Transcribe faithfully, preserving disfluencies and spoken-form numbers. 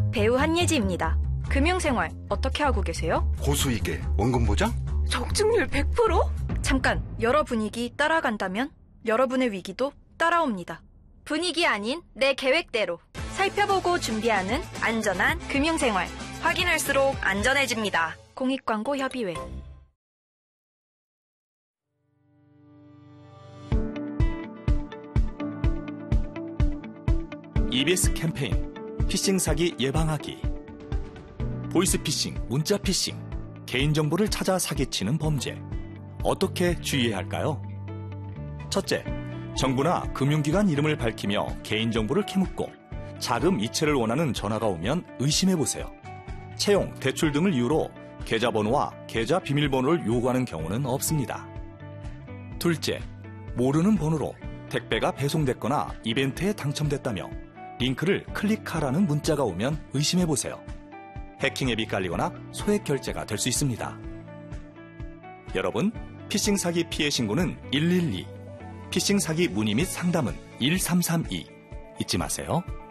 배우 한예지입니다. 금융생활 어떻게 하고 계세요? 고수익에 원금 보장? 적중률 백 퍼센트? 잠깐, 여러 분위기 따라간다면 여러분의 위기도 따라옵니다. 분위기 아닌 내 계획대로 살펴보고 준비하는 안전한 금융생활. 확인할수록 안전해집니다. 공익광고협의회. 이비에스 캠페인 피싱 사기 예방하기. 보이스피싱, 문자피싱, 개인정보를 찾아 사기치는 범죄. 어떻게 주의해야 할까요? 첫째, 정부나 금융기관 이름을 밝히며 개인정보를 캐묻고 자금 이체를 원하는 전화가 오면 의심해보세요. 채용, 대출 등을 이유로 계좌번호와 계좌 비밀번호를 요구하는 경우는 없습니다. 둘째, 모르는 번호로 택배가 배송됐거나 이벤트에 당첨됐다며 링크를 클릭하라는 문자가 오면 의심해보세요. 해킹 앱이 깔리거나 소액 결제가 될 수 있습니다. 여러분, 피싱 사기 피해 신고는 일일이, 피싱 사기 문의 및 상담은 일삼삼이 잊지 마세요.